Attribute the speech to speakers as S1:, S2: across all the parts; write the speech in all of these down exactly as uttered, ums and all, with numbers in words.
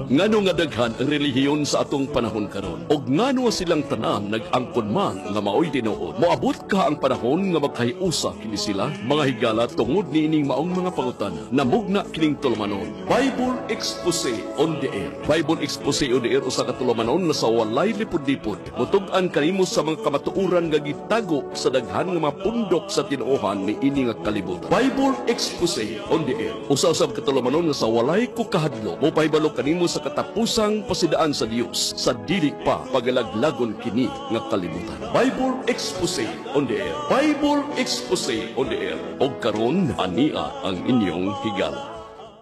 S1: Ngano nga daghan ang relihiyon sa atong panahon karon. Og ngano silang tanan nag-angkon man nga maoy tinuod. Moabot ka ang panahon nga magkahiusa kini sila mga higala tungod niining maong mga pangutana. Namugna kining tulumanon. Bible Expose on the Air. Bible Expose on the Air usa ka tulumanon na sa walay lipod-lipod. Mutug-an kanimo sa mga kamatuoran nga gitago sa daghan nga mga pundok sa tinuohan ni ini nga kalibutan. Bible Expose on the Air. Usa-usab ka tulumanon nga sa walay ko kahadlo. Mo pahibalo kanimo sa katapusang pasidaan sa Dios sa dili pa pagalaglagon kini nga kalibutan. Bible Expose on the Air. Bible Expose on the Air. Og karon ania ang inyong higala.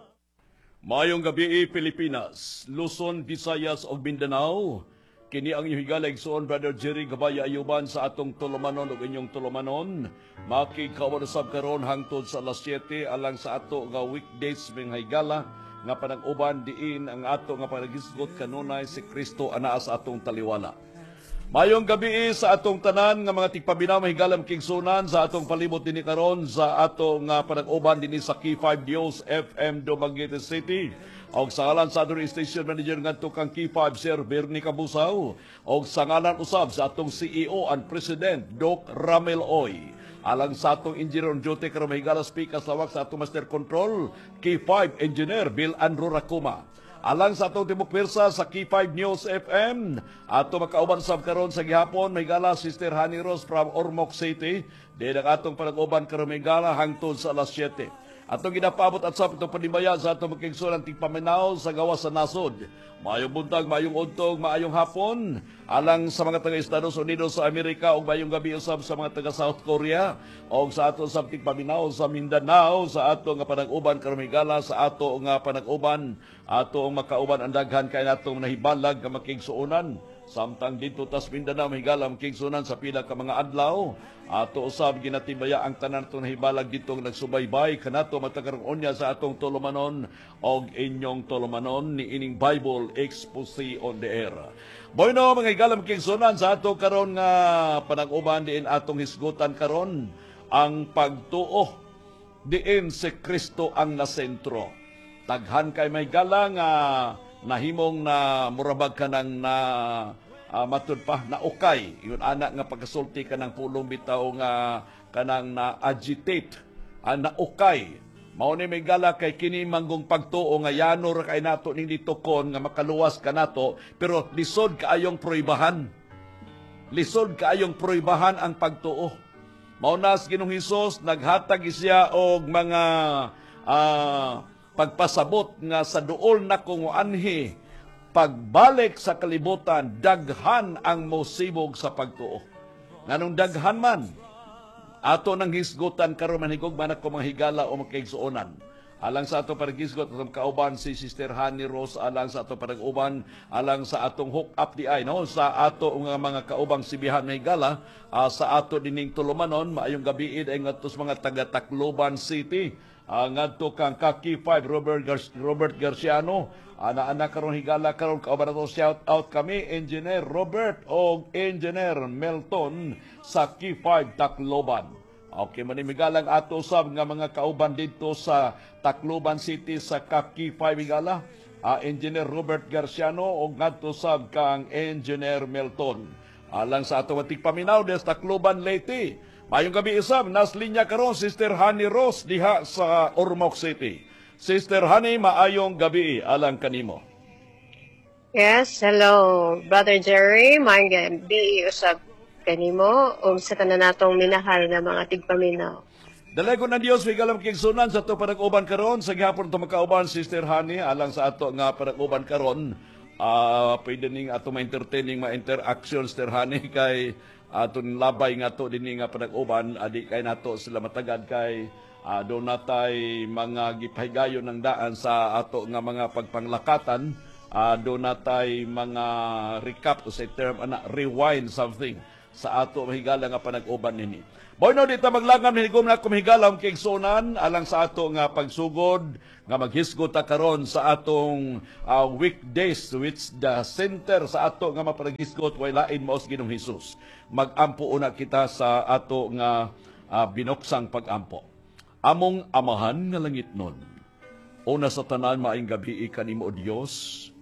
S1: Mayong gabi Pilipinas, Luzon, Visayas ug Mindanao. Kini ang inyong higala igsoon Brother Jerry Gabaya Ayuban sa atong tulumanon ug inyong tulumanon. Makikawarasab karon hangtod sa alas siyete alang sa ato nga weekdays mga higala nga panag-uban diin ang ato nga panagisgot kanunay si Kristo anaa sa atong taliwala. Mayong gabi sa atong tanan nga mga tigpabinaw mahigalam kingsunan sa atong palibot dinhi karon sa ato nga panag-uban dinhi sa Key five Dios F M Dumaguete City. Og sa ngalan sa atong station manager ngadto kang Key five Sir Bernie Cabusaw og sa ngalan usab sa atong C E O and President Doc Ramel Oy. Alang sa atong engineer on duty karon mahigala speaker lawak sa atong master control Key five Engineer Bill Andrew Racuma. Alang sa atong timok pirsa sa Key five News F M, ato makauban sab karon sa gihapon mahigala Sister Honey Rose from Ormoc City. Di ang atong panag-uban karon mahigala hangtod sa alas siyete. Atong ginapabot at sa itong panimaya sa atong magkingsunan tigpaminaw sa gawas sa nasod. Maayong buntag, maayong untog, maayong hapon. Alang sa mga taga Estados Unidos sa Amerika o maayong gabi usab sa mga taga South Korea o sa atong sa tigpaminaw sa Mindanao sa ato nga panag-uban karumigala sa ato nga panag-uban ato ang makauban ang daghan kay natong nahibalag nga makigsuonan. Samtang dito tas Mindanao mahigala makigsuonan sa pila ka mga adlaw. Ato usab ginatibaya ang tanan natong nahibalag dito nagsubaybay kanato matagarong unya sa atong tulumanon og inyong tulumanon ni ining Bible Expose on the Air. Bueno mga higala makigsuonan sa ato karon nga panag-uban diin atong hisgutan karon ang pagtuo diin si Kristo ang nasentro. Taghan kay may gala nga nahimong na murabag ka ng na uh, matud pa na ukay. Yun anak nga pagkasulti ka ng pulong bitaw nga kanang na agitate, uh, na ukay. Mao ni may gala kay kini manggong pagtuo nga yanor kay nato ning ditukon nga makaluwas ka nato pero lisod kaayong proibahan. Lisod kaayong proibahan ang pagtuo. Mao nas Ginoong Hesus naghatag siya og mga uh, pagpasabot nga sa duol na kung anhi, pagbalik sa kalibutan, daghan ang mosibog sa pagtuo. Nganong daghan man, ato nang hisgutan karon manhigog man ako mga higala o makigsuonan. Alang sa ato panagisgot, atong kauban si Sister Honey Rose, alang sa ato panag-uban, alang sa atong hook up di ay, no? Sa ato nga mga kaubang sibihan na higala, uh, sa ato dining tulumanon, maayong gabiid ay ngatos mga taga-Tacloban City, Uh, ngadto kang Key five Robert Gar- Robert Garciano ana-ana karon higala karon kauban nato shout out kami Engineer Robert o Engineer Melton sa Key five Tacloban. Okay man migalang ato sab nga mga kauban dito sa Tacloban City sa Key five higala uh, Engineer Robert Garciano o ngadto sab kang Engineer Melton. Alang sa ato matig paminaw des Tacloban Leyte. Mayong gabi isab, nas linya karon Sister Honey Rose diha sa Ormoc City. Sister Honey, maayong gabi alang kanimo.
S2: Yes, hello Brother Jerry, mayong gabi usab kanimo ug sa tanan natong minahal nga mga tigpaminaw.
S1: Dalagon ng Dios wigalam kigsunan sa ato panag-uban karon sa gihapon to makauban Sister Honey alang sa ato nga panag-uban karon. Ah, uh, pwede ning ato ma-entertaining ma-interaction Sister Honey kay aton labay nga to dinhi nga panag-uban adi kay nato sila matagad kay uh, do natay mga gipahigayon ng daan sa ato nga mga pagpanglakatan uh, do natay mga recap o sa term ana rewind something sa ato mahigala nga panag-uban nini. Bueno dito maglangam hinigom na kumihigalam kay igsunan alang sa ato nga pagsugod nga maghisgot ta karon sa atong uh, weekdays which the center sa ato nga mapanagisgot way lain maos Ginoong Hesus. Magampo una kita sa ato nga uh, binuksang pagampo. Among Amahan nga langit nun, una sa tanan maayong gabi kanimo o Dios,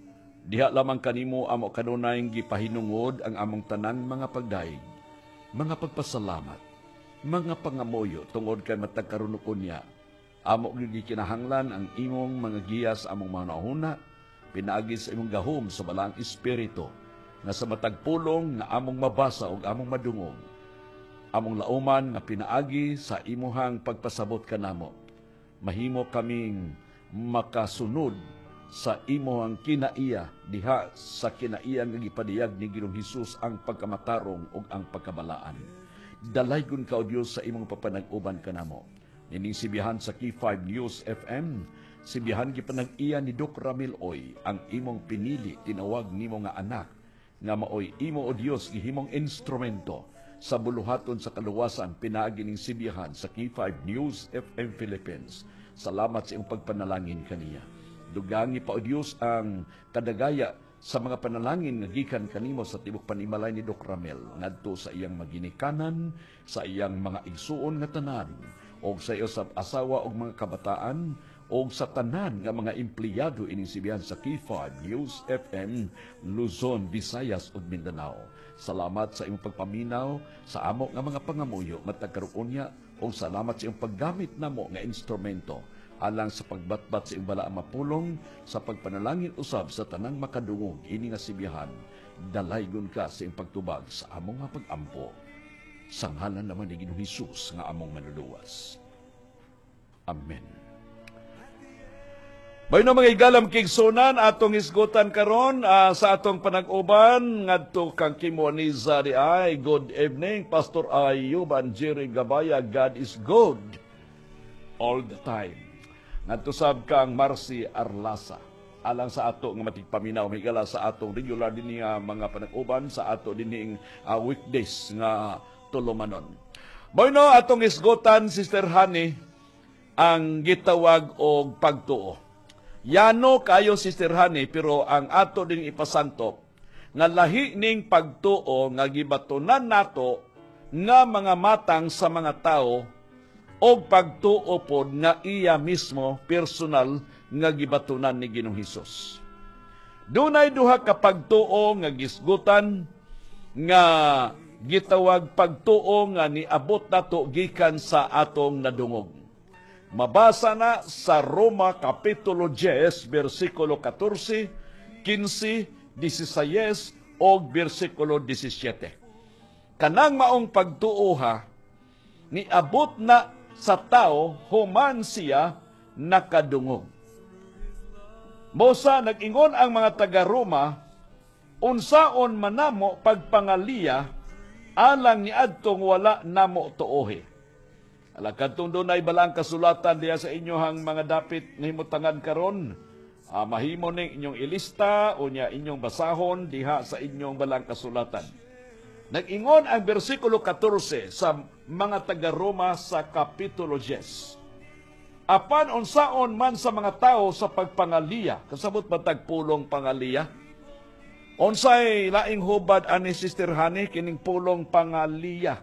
S1: Diha lamang kanimo amo kanunay gipahinungod ang among tanang mga pagdaig, mga pagpasalamat, mga pangamoyo tungod kay matag karunukon niya. Amo gikinahanglan ang imong mga giyas among mga nauna, pinaagi sa imong gahom sa balang espiritu, nga sa matag pulong nga among mabasa ug among madungog. Among lauman nga pinaagi sa imuhang pagpasabot kanamo. Mahimo kaming makasunod sa imuhang kinaiya diha sa kinaiya nga gipadiyag ni Ginoong Hesus ang pagkamatarong ug ang pagkabalaan. Dalaygon ka o Dios sa imong papanag-uban kanamo. Nining sibihan sa Key five News F M, sibihan gipanag-iya ni Doc Ramil Oy, ang imong pinili tinawag nimo nga anak nga maoy imo o Dios gihimong instrumento sa buluhaton sa kaluwasan pinaagi ning sibihan sa Key five News F M Philippines. Salamat sa iyong pagpanalangin kaniya. Dugangi pa o Dios ang kadagaya sa mga panalangin nga gikan kanimo sa tibok panimalay ni Doc Ramel ngadto sa iyang maginikanan, sa iyang mga igsuon nga tanan, o sa iyo sa asawa o mga kabataan, o sa tanan nga mga empleyado ining sibihan sa Key five News F M, Luzon, Visayas ug Mindanao. Salamat sa imong pagpaminaw sa amo nga mga pangamuyo matag karon niya, o salamat sa imong paggamit namo nga instrumento alang sa pagbatbat sa iyong balaang mapulong sa pagpanalangin usab sa tanang makadungog ini nga sibihan. Dalaygon ka sa iyong pagtubag sa among nga pag-ampo. Sa ngalan naman ni Ginoong Hesus nga among manluluwas. Amen. May no mga igalam kigsunan atong isgutan karon uh, sa atong panag-uban ngadto kang Kimoniza di ay. Good evening, Pastor Ayuban Jerry Gabaya. God is good all the time. Ngadto sab kang Marcy Arlasa. Alang sa ato nga matigpaminaw higala sa atong regular dinhi nga mga panag-uban sa ato dinhing uh, weekdays nga tulumanon. May no atong isgutan, Sister Honey, ang gitawag og pagtuo. Yano kayo, Sister Honey, pero ang ato ding ipasanto, nga lahi ning pagtuo nga gibatunan nato nga mga matang sa mga tao o pagtuo pod nga iya mismo personal nga gibatunan ni Ginoong Hesus. Dunay duha ka pagtuo nga gisgutan nga gitawag pagtuo nga niabot nato gikan sa atong nadungog. Mabasa na sa Roma Kapitulo ten, versikulo fourteen, fifteen, sixteen, o versikulo seventeen. Kanang maong pagtuoha, niabot na sa tao, human siya nakadungog. Mosa, nag-ingon ang mga taga-Roma, unsaon manamo pagpangaliya, alang ni adtong wala namo tuohi. Alakadtong doon ay balang kasulatan diya sa inyohang mga dapit na himutangan karon. Uh, mahimo ning inyong ilista o niya inyong basahon diha sa inyong balang kasulatan. Nag-ingon ang versikulo fourteen sa mga taga-Roma sa Kapitulo ten. Apan unsaon man sa mga tao sa pagpangaliya, kasabot ba tagpulong pangaliya? Unsay laing hubad ani Sister Honey kining pulong pangaliya?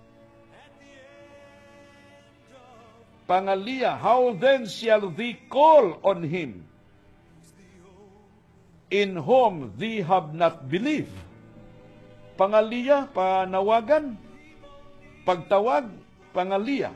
S1: Pangaliya, how then shall thee call on him in whom thee have not believed? Pangaliya, panawagan, pagtawag, pangaliya.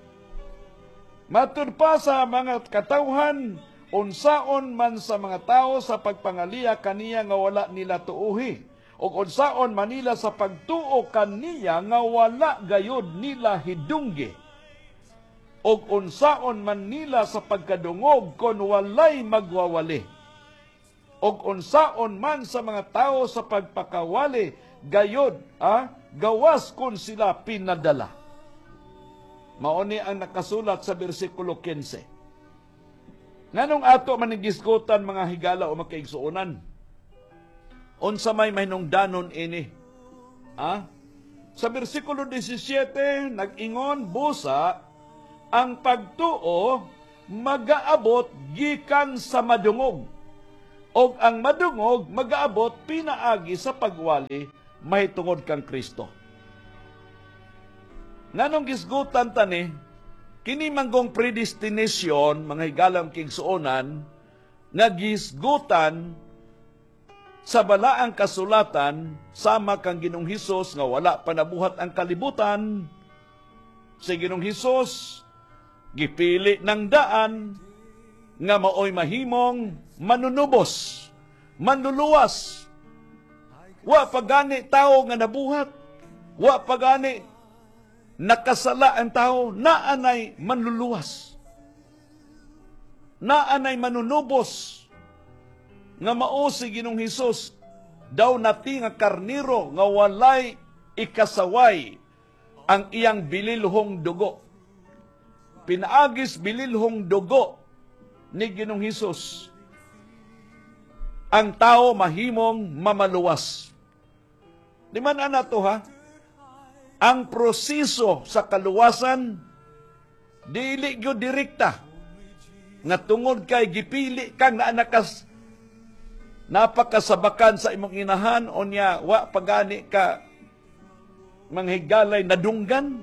S1: Matud pa sa mga katawhan, unsaon man sa mga tao sa pagpangaliya kaniya nga wala nila tuuhi, o unsaon manila sa pagtuo kaniya nga wala gayod nila hidunggi, og unsaon man nila sa pagkadungog kon walay magwawali, og unsaon man sa mga tao sa pagpakawali gayod ah, gawas kon sila pinadala. Mauni ang nakasulat sa bersikulo fifteen. Nganong ato manigisgutan mga higala o makaigsuonan? Unsa may mahinungdanon ini? Ah? Sa bersikulo seventeen, nag-ingon busa, ang pagtuo magaabot gikan sa madungog, og ang madungog magaabot pinaagi sa pagwali mahitungod kang Kristo. Nganong gisgutan tani, kini manggong predestination, mga higalang kigsuonan, nga gisgutan
S3: sa balaang kasulatan, sama kang Ginoong Hesus nga wala pa nabuhat ang kalibutan, si Ginoong Hesus gipili ng daan nga maoy mahimong manunubos, manluluwas. Wa pagani tao nga nabuhat, wa pagani nakasala ang tao, naanay manluluwas, naanay manunubos, nga mao si Ginoong Hesus daw nati nga karniro nga walay ikasaway ang iyang bililhong dugo. Pinaagis bililhong dugo ni Ginoong Hesus ang tao mahimong mamaluwas. Di man ana to ha? Ang proseso sa kaluwasan dili gyud direkta nga tungod kay gipili kang naa nakas napakasabakan sa imong inahan o niya wa pagani ka manghigalay nadunggan.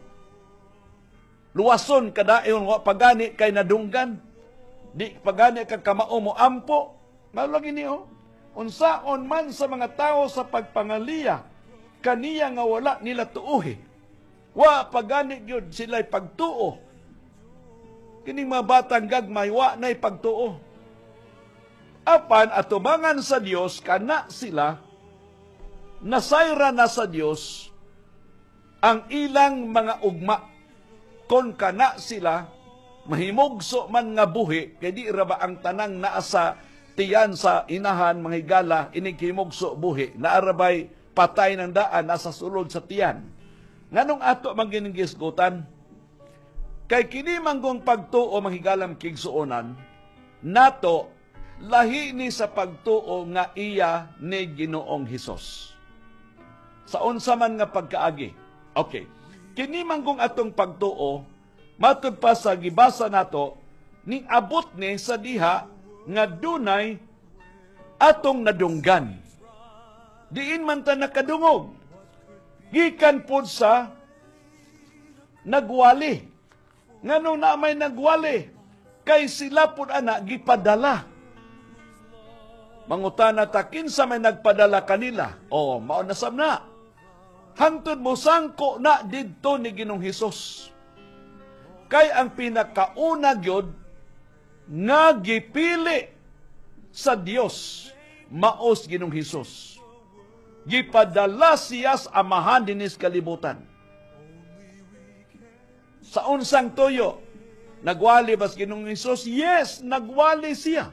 S3: Luwason kadayon wa pagani kay nadunggan. Di pagani ka kamao mo ampo. Malagi niyo, unsaon man sa mga tao sa pagpangaliya, kaniya nga wala nila tuuhi. Wa pagani gyud sila'y pagtuo. Kining mga batang gagmay, wa na'y pagtuo. Apan atubangan sa Dios kana sila, nasayra na sa Dios ang ilang mga ugma. Kon kana sila, mahimugso man nga buhi, kay di ra ba ang tanang naa sa tiyan sa inahan, mga higala, inikimugso buhi, naarabay patay ng daan, nasa sulod sa tiyan. Nganong ato mang giningisgutan? Kay kini manggong pagtuo, mga higalam kigsuonan, nato, lahi ni sa pagtuo nga iya ni Ginoong Hesus. Sa unsa man nga pagkaagi. Okay. Kini manggong atong pagtuo, matud pa sa gibasa nato, ning abot ni sa diha nga dunay atong nadunggan. Diin man ta nakadungog. Gikan pod sa nagwali. Nganong na may nagwali? Kay sila pod ana gipadala. Mangutana ta kinsa may nagpadala kanila. O, mao na sab na. Hangtod mo sangko na didto ni Ginoong Hesus. Kay ang pinakauna gyud nga gipili sa Dios maos Ginoong Hesus. Gipadala siya sa amahan dinis kalibutan. Sa unsang tuyo, nagwali bas Ginoong Hesus? Yes, nagwali siya.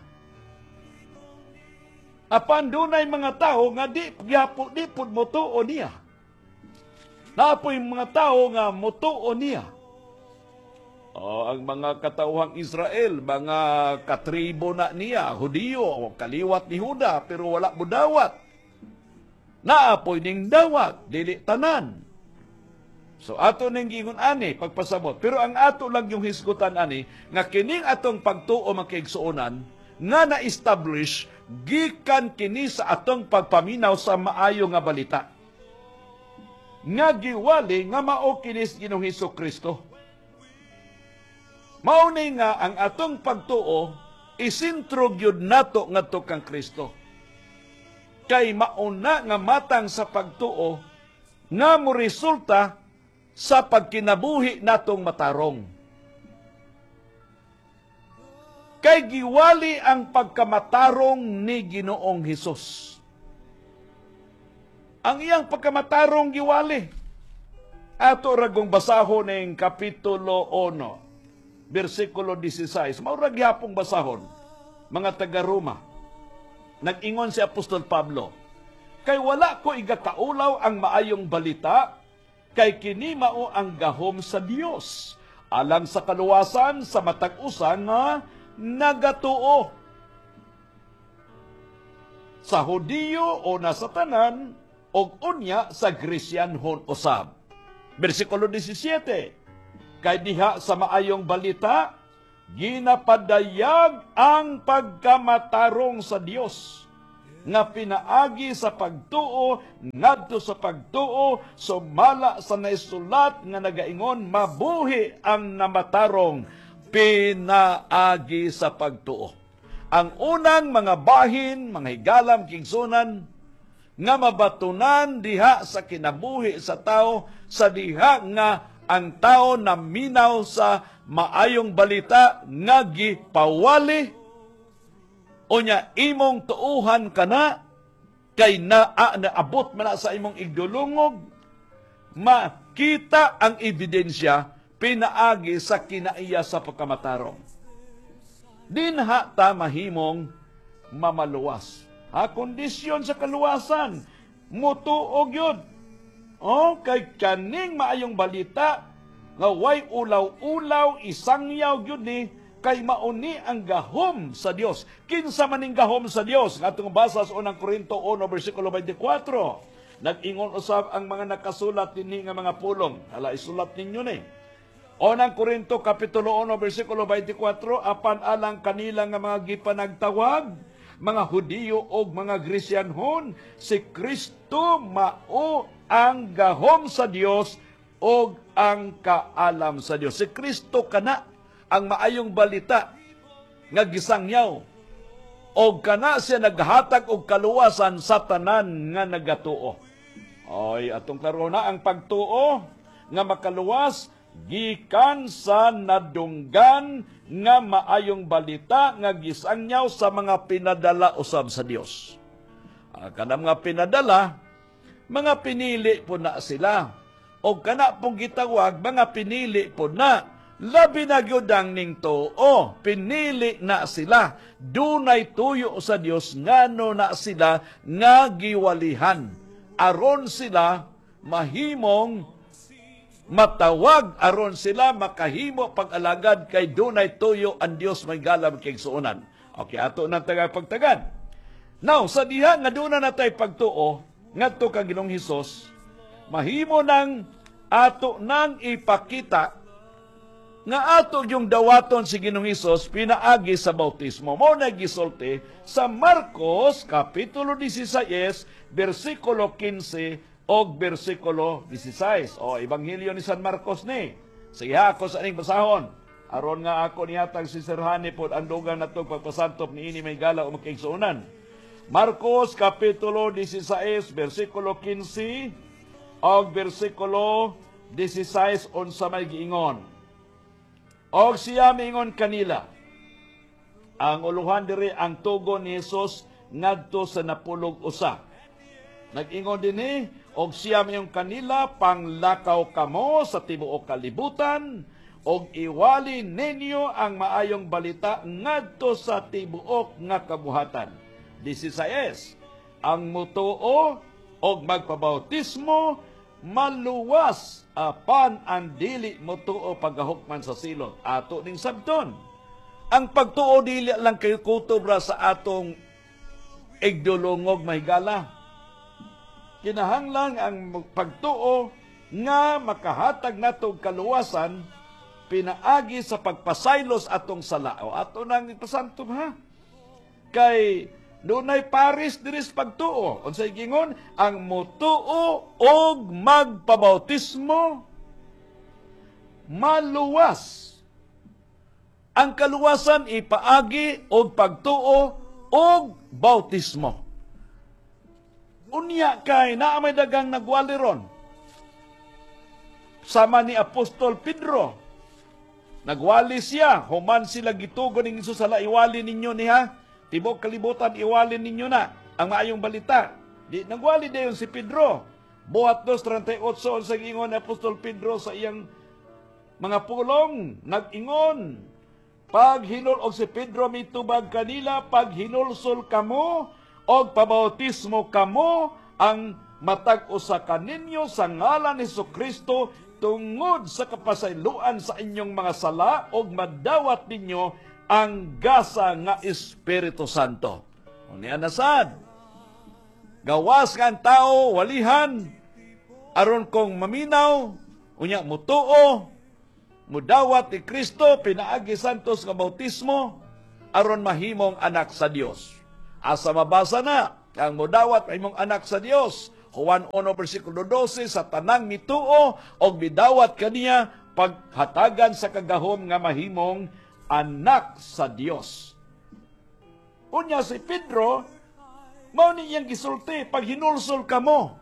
S3: Apan dunay mga tao nga di gyapon di pud motuo niya. Napoy mga tao nga motuo niya. O, ang mga katauhang Israel, mga katribo na niya, Hudiyo, kaliwat ni Huda, pero wala mo dawat. Naapoy ning dawat, dili tanan. So ato ning gingon ani pagpasabot. Pero ang ato lang yung hisgutan ani nga kining atong pagtuo makigsuonan nga na-establish gikan kini sa atong pagpaminaw sa maayo nga balita. Nga giwali nga mao kinis Ginoong Hesukristo. Mao ni nga ang atong pagtuo isintro gyud nato ngadto kang Kristo. Kay mauna nga matang sa pagtuo nga mo resulta sa pagkinabuhi natong matarong. Kay giwali ang pagkamatarong ni Ginoong Hesus. Ang iyang pagkamatarong giwali. Ato ragong basahon ng Kapitulo one, versikulo sixteen. Maurag yapong basahon, mga taga-Roma. Nag-ingon si Apostol Pablo, kay wala ko igakaulaw ang maayong balita, kay kini mao ang gahom sa Dios, alang sa kaluwasan sa matag-usan nga nagatuo. Sa Hudiyo o nasa tanan, og unya sa Gresyanhon usab. Versikulo seventeen, kay diha sa maayong balita, ginapadayag ang pagkamatarong sa Dios nga pinaagi sa pagtuo ngadto sa pagtuo sumala sa naisulat nga nagaingon mabuhi ang namatarong pinaagi sa pagtuo. ang unang mga bahin, mga higalam, kigsunan, nga mabatunan diha sa kinabuhi sa tao, sa diha nga ang tao na minaw sa maayong balita nga gipawali, o nya imong tuuhan kana, kay na, ah, naabot man na sa imong igdulungog, makita ang ebidensya pinaagi sa kinaiya sa pagkamatarong. Dinha ta mahimong mamaluwas. Ha, kondisyon sa kaluwasan, mutuog yun. O, kay kaning maayong balita, nga way ulaw-ulaw, isangyaw yun ni, kay mauni ang gahom sa Dios. Kinsa maning gahom sa Dios? Nga itong basa sa unang Korinto one, versikulo twenty-four. Nag-ingon usab ang mga nakasulat dinhi nga mga pulong. Hala, isulat ninyo ni. Unang Korinto, Kapitulo one, versikulo twenty-four, apan alang kanila nga mga gipanagtawag, mga Hudiyo o mga Grisyanhon, si Kristo mao ang gahom sa Dios o ang kaalam sa Dios. Si Kristo kana ang maayong balita nga gisangyaw, o kana siya naghatag og kaluwasan sa tanan nga nagatuo. Oy, atong klaro na ang pagtuo nga makaluwas gikan sa nadunggan nga maayong balita nga gisangyaw sa mga pinadala usab sa Dios. Ah, kana mga pinadala, mga pinili po na sila. O kana pong gitawag, mga pinili po na. Labi na gyudang ning tuo, pinili na sila. Dunay tuyo sa Dios ngano na sila nga giwalihan. Aron sila mahimong matawag, aron sila makahimo pag-alagad kay dunay tuyo ang Dios may galam kay suunan. Okay, ato na tagapagtagad. Now, sa diha nga duna na tay pagtuo ngadto kang Ginoong Hesus, mahimo nang ato nang ipakita nga ato yung dawaton si Ginoong Hesus pinaagi sa bautismo. Mo na gisulti sa Marcos Kapitulo sixteen, versikulo fifteen o versikulo sixteen. O, Ebanghelyo ni San Marcos ni. Sige ako sa aning basahon. Aron nga ako niyatag si Sirhani po ang dugang na itong pagpasantop ni ini may gala o makiksuunan. Marcos Kapitulo sixteen, versikulo fifteen o versikulo sixteen unsa may giingon. Og siya miingon kanila, ang uluhan diri ang tugon ni Jesus ngadto sa napulog usa. Nag-ingon dinhi, og siya miingon kanila, panglakaw kamo sa tibuok kalibutan, og iwali ninyo ang maayong balita ngadto sa tibuok nga kabuhatan. sixteen, ang mutuo og magpabautismo maluwas apan ang dili motuo paggahukman sa silot. Ato ning sabton. Ang pagtuo dili lang kay kutubra sa atong igdulungog mahigala. Kinahanglan ang pagtuo nga makahatag nato kaluwasan pinaagi sa pagpasaylos atong sala. O ato nang ipasanto ha. Kay dunay paris diris pagtuo. Unsay gingon, ang mutuo og magpabautismo maluwas. Ang kaluwasan ipaagi og pagtuo og bautismo. Unya kay naa may dagang nagwali ron. Sama ni Apostol Pedro. Nagwali siya, human sila gitugon ning Hesus, sala iwali ninyo niha. Tibok kalibutan, iwalin ninyo na ang maayong balita. Di, nagwali dayon si Pedro. Buhat dos thirty-eight, sa ingon ni Apostol Pedro sa iyang mga pulong, nag-ingon, pag hinulog si Pedro mitubag kanila, pag hinulsol kamo, o pabautismo kamo, ang matag usa kaninyo sa ngalan ni Jesucristo, tungod sa kapasayloan sa inyong mga sala, o madawat ninyo ang gasa nga Espiritu Santo. O niya nasad, gawas nga ang tao, walihan, aron kong maminaw, unya mutuo, mudawat ni Kristo, pinaagi santos nga bautismo, aron mahimong anak sa Dios. Asa mabasa na, ang mudawat mahimong anak sa Dios, Juan one, versikulo twelve, sa tanang mituo, o bidawat kaniya, paghatagan sa kagahom nga mahimong anak sa Dios. Unya si Pedro, mao ni iyang gisulti, pag hinulsol ka mo,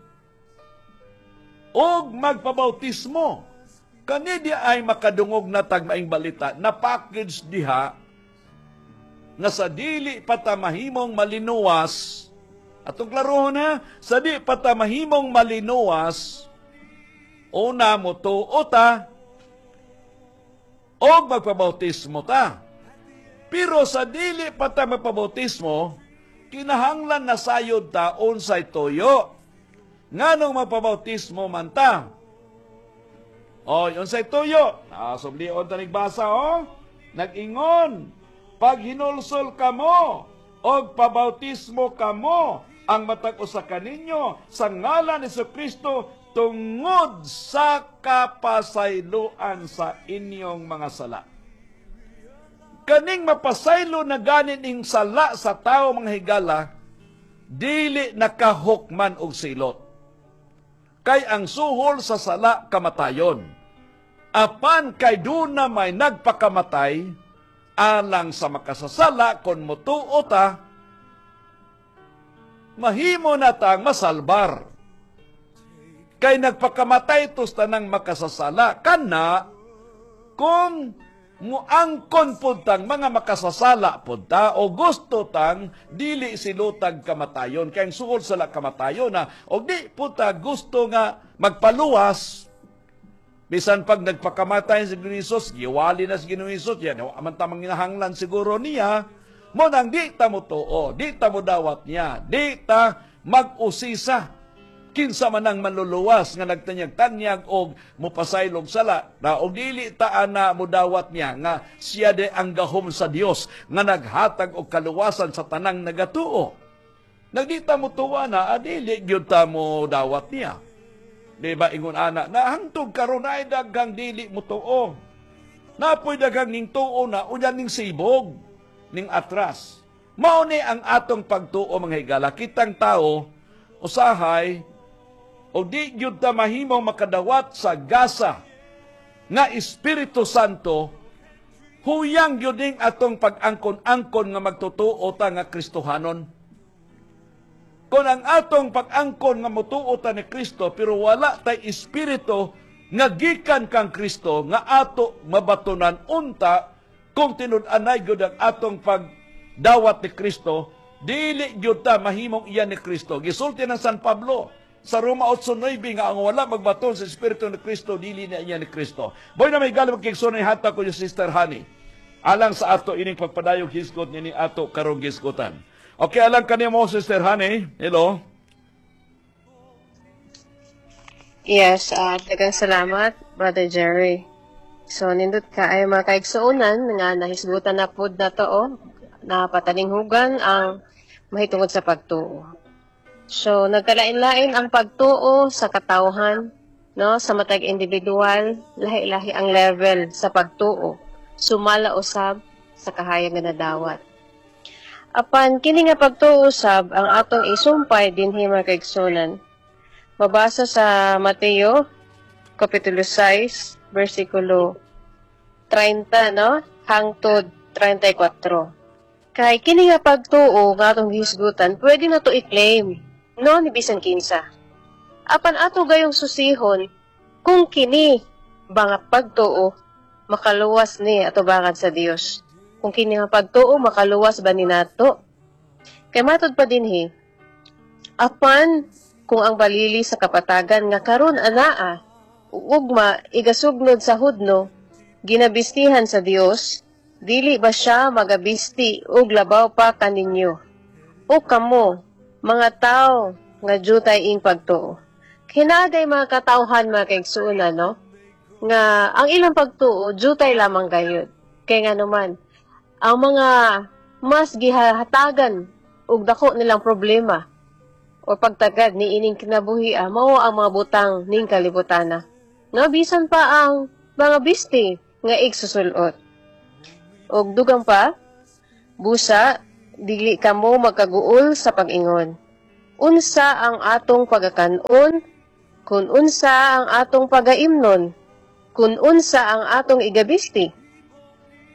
S3: og magpabautismo, kani di ay makadungog na tagmaing balita, na package diha, nga sa dili patamahimong malinuwas, atong klaro na, sa di patamahimong malinuwas, una mo to o ta, o magpabautismo ta. Pero sa dili pa ta magpabautismo, kinahanglan na sayod ta unsay toyo. Nganong magpabautismo man ta? O, unsay toyo? Nasublion ta nagbasa, o. Nag-ingon, pag hinulsol ka mo, o pabautismo ka mo, ang matag usa kaninyo sa ngalan ni Kristo tungod sa kapasayloan sa inyong mga sala. Kaning mapasaylo na ganin ing sala sa tao mga higala, dili nakahukman og silot. Kay ang suhol sa sala kamatayon. Apan kay doon na may nagpakamatay, alang sa makasasala kon mutuo ta, mahimo na tang masalbar. Kay nagpakamatay tos tanang makasasala, kana kung muangkon pud tang mga makasasala pud ta o gusto tang dili silutag kamatayon, kay ang suhol sala kamatayon na o di pud ta gusto nga magpaluwas. Bisan pag nagpakamatay si Ginoong giwali na si Ginoong Hesus, yan, aman tamang hinahanglan siguro niya, mo nang di ta mo tuo, di ta mo dawat niya, di ta mag-usisa, kinsa man ang manluluwas nga nagtanyag-tanyag og mopasaylog sala, na og dili ta ana mo dawat niya, nga siya de ang gahom sa Dios, nga naghatag og kaluwasan sa tanang nagatuo. Nagdi ta mo tuwa na, adili gyud ta mo dawat niya. Di ba ingon ana, na hangtod karon ay daghang dili mo tuo. Napoy daghang ning tuo na, unya ning sibog, ning atras. Mao ni ang atong pagtuo mga higala, kitang tao, usahay, o di gyud ta mahimong makadawat sa gasa nga Espiritu Santo, huyang gyud ning atong pag-angkon-angkon nga magtutuo ta nga Kristohanon. Kung ang atong pag-angkon nga mutuo ta ni Kristo, pero wala tay Espiritu nga gikan kang Kristo, nga ato mabatunan unta, kung tinud-anay gyud ang atong pagdawat ni Kristo, dili gyud ta mahimong iyan ni Kristo. Gisulti ng San Pablo sa Roma eight nine nga ang wala magbaton sa Espiritu ni Kristo, dili na iyan ni Kristo. Boy na may galang magkiksunay hata ko yung Sister Honey, alang sa ato ining pagpadayog hisgot ni ato karong hisgotan. Okay, alam ka niya mo, Sister Honey. Hello.
S2: Yes, uh, dagang salamat, Brother Jerry. So, nindot ka ay mga kaigsuunan nga nahisgutan na pod na to, oh, na patalinghugan ang mahitungod sa pagtuo. So, nagkalain-lain ang pagtuo sa katawhan, no, sa matag individual, lahi-lahi ang level sa pagtuo. Sumala usab sa kahayag nga nadawat. Apan kini nga pagtuo usab ang atong isumpay dinhi mga kaigsunan. Mabasa sa Mateo kapitulo six bersikulo thirty, no, hangtod thirty-four. Kay kini nga pagtuo nga atong hisgutan, pwede na to i-claim, no, ni bisan kinsa. Apan ato gayong susihon kung kini bang pagtuo makaluwas ni ato bangad sa Dios. Kung kini nga pagtuo makaluwas ba ni nato? Kay matod pa dinhi, apan kung ang balili sa kapatagan nga karon anaa ugma igasugnod sa hudno ginabistihan sa Dios, dili ba siya magabisti og labaw pa kaninyo? O kamo mga tao nga jutay ing pagtuo. Kinaday mga katawhan mga kaigsuonan, no, nga ang ilang pagtuo jutay lamang gayud. Kay nga naman ang mga mas gihatagan og dako nilang problema o pagtagad ni ining kinabuhi mao ang mga butang ning kalibutana. Nga bisan pa ang mga bisti nga igsusulot. Og dugang pa, busa, dili kamo magkaguol sa pag-ingon. Unsa ang atong pagakanon, kun unsa ang atong pagaimnon, kun unsa ang atong igabisti.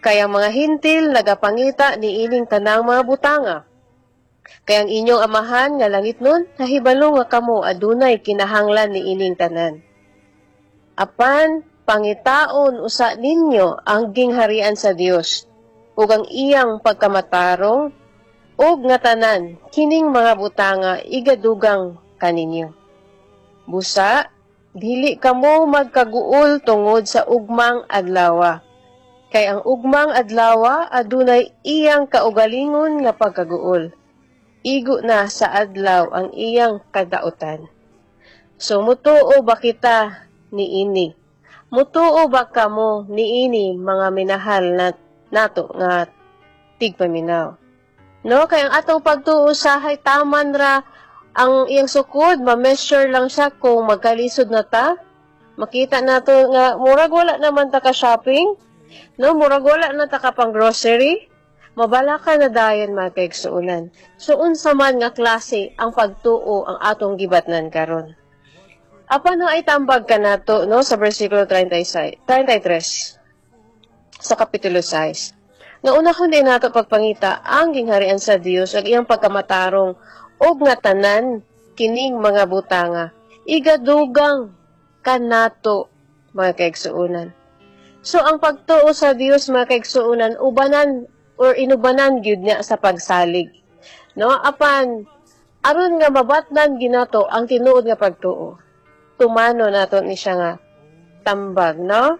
S2: Kaya mga hintil nagapangita ni ining tanang mga butanga. Kaya ang inyong amahan nga langit nun, nahibalo nga kamo adunay kinahanglan ni ining tanan. Apan, pangitaon usa ninyo ang gingharian sa Dios, ug ang iyang pagkamatarong, ug nga tanan, kining mga butanga igadugang kaninyo. Busa, dili kamo magkaguol tungod sa ugmang adlawa. Kay ang ugmang adlawa adunay iyang kaugalingon nga pagkaguol. Igo na sa adlaw ang iyang kadaotan. So mutuo ba kita ni ini? Mutuo ba kamo ni ini mga minahal na nato nga tigpaminaw? No, kay ang atong pagtuo usahay taman ra ang iyang sukod, ma-measure lang siya kung magkalisod na ta. Makita nato nga murag wala naman ta ka shopping. No, murag wala na ta ka pang grocery. Mabala ka na dayon mga kaigsuunan. So unsa man nga klase ang pagtuo ang atong gibatnan karon. Apan no ay tambag ka nato no sa bersikulo thirty-three sa kapitulo six. Nga unahon din nato pagpangita ang gingharian sa Dios ag iyang pagkamatarong og nga tanan kining mga butanga igadugang kanato mga kaigsuunan. So ang pagtuo sa Dios mga kaigsuunan ubanan or inubanan gyud niya sa pagsalig. No, apan aron nga mabatnan ginato ang tinuod nga pagtuo. Tumano nato ni siya nga tambag, no?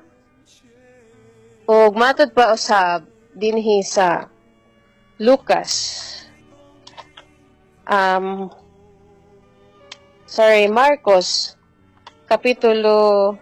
S2: Ug matud pa usab dinhi sa Lucas. Um sorry, Marcos kapitulo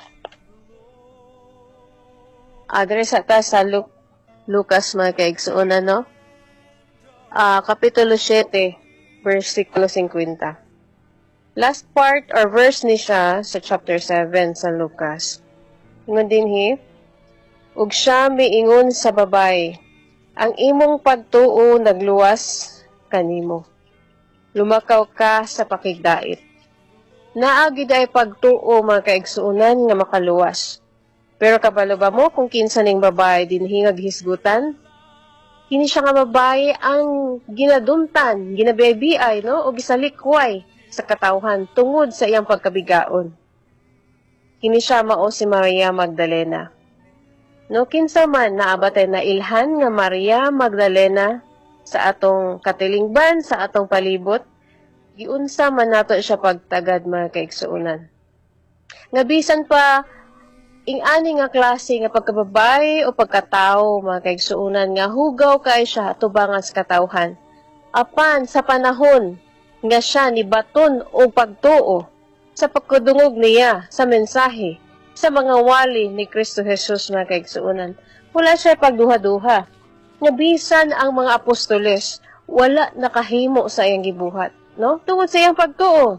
S2: adres ata sa Lu Lucas mga kaigsuunan, no? Uh, kapitulo seven, versikulo fifty. Last part or verse ni siya sa chapter seven sa Lucas. Ingon dinhi, ug siya miingon sa babay, ang imong pagtuo nagluwas kanimo. Lumakaw ka sa pakigdait. Naagid ay pagtuo mga kaigsuunan nga makaluwas. Pero kabalo ba mo kung kinsa ning babae dinhi nga gihisgutan? Kini siya nga babae ang ginadumtan, ginabebiay, no? O gisalikway sa katawhan tungod sa iyang pagkabigaon. Kini siya mao si Maria Magdalena. No, kinsa man naabatay na ilhan nga Maria Magdalena sa atong katilingban, sa atong palibot, giunsa man nato siya pagtagad mga kaigsuunan. Nga bisan pa ing ani nga klase nga pagkababay o pagkatao mga kaigsuunan nga hugaw kay siya tubangan sa katawhan. Apan sa panahon nga siya ni baton o pagtuo sa pagkudungog niya sa mensahe sa mga wali ni Kristo Jesus mga kaigsuunan. Wala siya pagduha-duha. Nga bisan ang mga apostoles wala nakahimo sa iyang gibuhat, no? Tungod sa iyang pagtuo.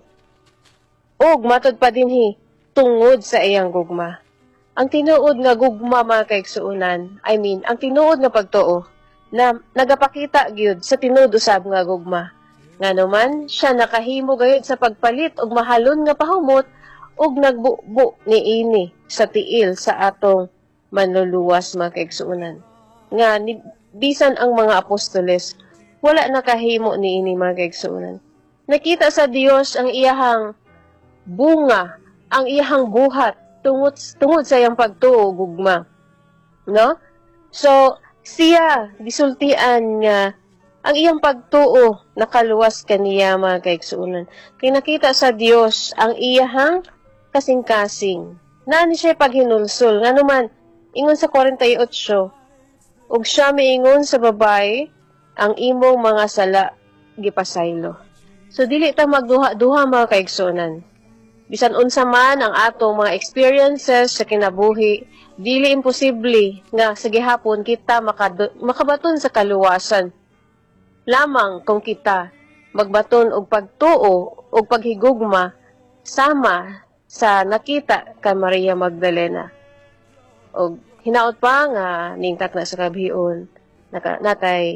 S2: Og matod pa dinhi tungod sa iyang gugma. Ang tinuod nga gugma mga kaigsuunan, I mean, ang tinuod nga pagtuo, na nagapakita gyud sa tinuod usab nga gugma. Nga naman, siya nakahimo gayud sa pagpalit og mahalon nga pahumot og nagbubo ni ini sa tiil sa atong manluluwas mga kaigsuunan. Nga, ni, bisan ang mga apostoles, wala nakahimo ni ini mga kaigsuunan. Nakita sa Dios ang iyahang bunga, ang iyahang buhat, tungod tungod sa iyang pagtuo gugma, no? So siya gisultian nga ang iyang pagtuo nakaluwas kaniya mga kaigsuunan. Kay nakita sa Dios ang iyahang kasing-kasing. Nani siya paghinulsol nga naman ingon sa forty-eight, ug siya miingon sa babae ang imong mga sala gipasaylo. So dili ta magduha-duha mga kaigsuunan. Bisan unsa man ang atong mga experiences sa kinabuhi, dili imposible nga sa gihapon kita makabaton sa kaluwasan. Lamang kung kita magbaton og pagtuo og paghigugma sama sa nakita kay Maria Magdalena. Og hinaot pa nga ning takna sa kabhion naka, natay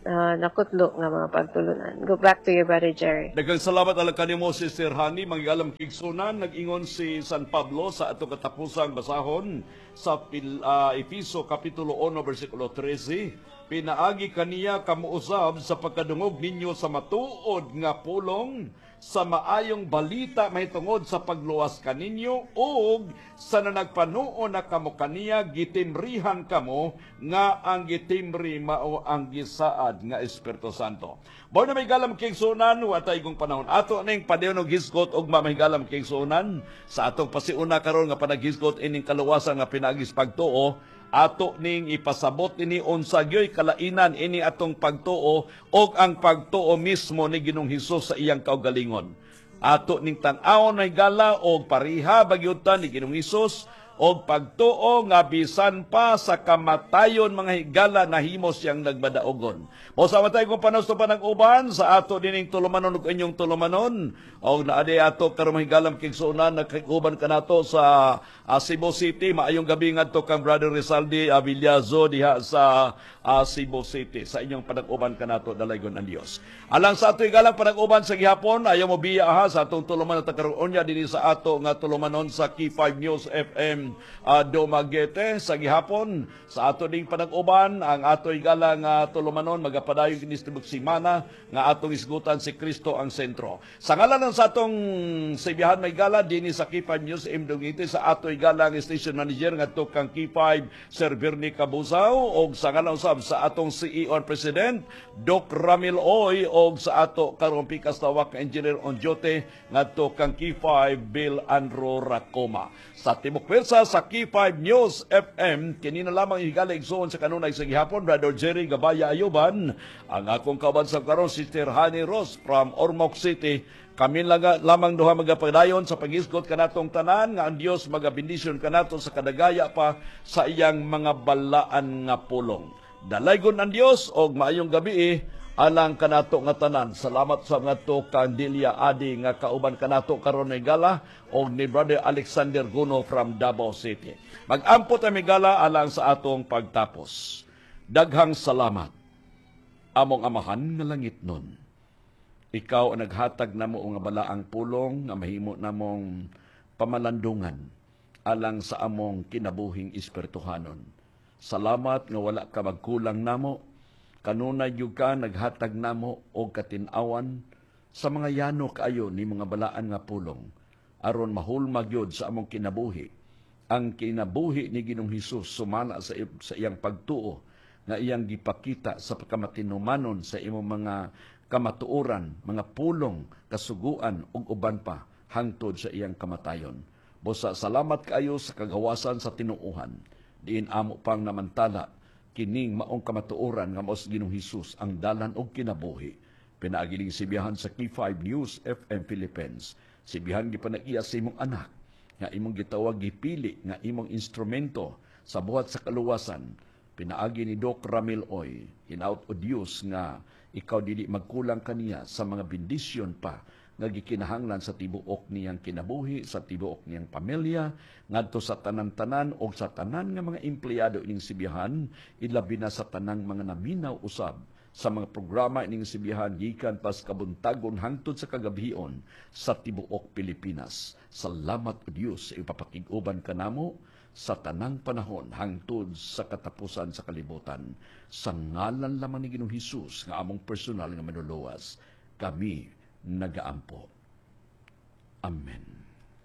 S2: ah, nakutlo nga mga pagtulunan. Go back to you, Brother Jerry.
S3: Daghang salamat ala kanimo Sister Hani, mangialam kigsunan nag-ingon si San Pablo sa ato katapusang basahon sa pil, ah, Episo kapitulo one bersikulo thirteen. Pinaagi kaniya kamuusab sa pagkadungog ninyo sa matuod nga pulong sa maayong balita mahitungod sa pagluwas kaninyo ug sa nanagpanuo na kamo kaniya gitimrihan kamo nga ang gitimri mao ang gisaad nga Espiritu Santo. Mo na may galam kigsunan watay kong panahon ato ning padayon og hisgot ug mamahigalam kigsunan sa atong pasiuna karon nga panaghisgot ining kaluwasan nga pinagis pagtuo ato ning ipasabot ini unsa gyoy kalainan ini atong pagtuo og ang pagtuo mismo ni Ginoong Hesus sa iyang kaugalingon. Ato ning tan-awon may gala og pariha bagyutan ni Ginoong Hesus og pagtuo nga bisan pa sa kamatayon mga higala nahimo siyang nagbadaogon. Mo sa matay kong panos pa ng uban sa ato dining tulumanon ug inyong tulumanon og naadi ato karon higalam kigsunan nagkiguban kanato sa uh, Cebu City. Maayong gabi ngadto kang Brother Rizaldi Avillazo diha sa uh, Cebu City. Sa inyong panag-uban kanato dalaygon ang Dios. Alang sa ato higalang panag-uban sa gihapon ayaw mo biya ha sa atong tulumanon takaron nya dinhi sa ato nga tulumanon sa Key five News F M uh, Dumaguete sa gihapon sa ato ding panag-uban ang ato higalang uh, tulumanon magapadayon kini semana nga atong isgutan si Kristo ang sentro. Sa ngalan ng sa atong sibihan may gala dinhi sa Key five News M Dumaguete sa ato higalang station manager ngadto kang Key five Sir Bernie Cabuzao og sa ngalan usab sa atong C E O and President Doc Ramil Oy og sa ato karong pikas tawag ka engineer on duty ngadto kang Key five Bill Andrew Racoma. Sa Timok Pwersa sa Key five News F M kini na lamang higalig igsoon sa kanunay sa gihapon Brother Jerry Gabaya Ayuban ang akong kauban sa karon Sister Honey Rose from Ormoc City. Kami lang, lamang duha magapadayon sa pag-isgot kanatong tanan nga ang Dios magabindisyon kanato sa kadagaya pa sa iyang mga balaan nga pulong. Dalaygon ang Dios og maayong gabi eh, alang kanato nga tanan. Salamat sa mga to Candilia Adi nga kauban kanato karon may gala og ni Brother Alexander Guno from Davao City. Mag-ampot ang gala alang sa atong pagtapos. Daghang salamat. Among amahan nga langit nun. Ikaw ang naghatag namo nga balaang pulong nga mahimo namong pamalandungan alang sa among kinabuhing espirituhanon. Salamat nga wala ka magkulang namo. Kanunay gyud ka naghatag namo og katin-awan sa mga yano kaayo ni mga balaan nga pulong aron mahulma gyud sa among kinabuhi. Ang kinabuhi ni Ginoong Hesus sumala sa, sa iyang pagtuo nga iyang gipakita sa pagkamatinumanon sa imong mga kamatuoran, mga pulong, kasuguan ug uban pa hangtod sa iyang kamatayon. Busa salamat kaayo sa kagawasan sa tinuuhan. Diin amo pang namantala kining maong kamatuoran nga mos Ginoong Hesus ang dalan og kinabuhi. Pinaagiling sibihan sa Key five News F M Philippines. Sibihan gipanag-iya sa imong anak nga imong gitawag gipili nga imong instrumento sa buhat sa kaluwasan. Pinaagi ni Doc Ramil Oy, hinaut o Dios nga ikaw dili magkulang kaniya sa mga bendisyon pa nga gikinahanglan sa tibuok niyang kinabuhi, sa tibuok niyang pamilya, ngadto sa tanan-tanan o sa tanan nga mga empleyado ining sibihan, ilabi na sa tanang mga naminaw usab sa mga programa ining sibihan gikan pas kabuntagon hangtod sa kagabion sa tibuok Pilipinas. Salamat o Dios sa ipapakig-uban kanamo sa tanang panahon hangtod sa katapusan sa kalibutan. Sa ngalan lamang ni Ginoong Hesus nga among personal nga manuluwas, kami nagaampo. Amen.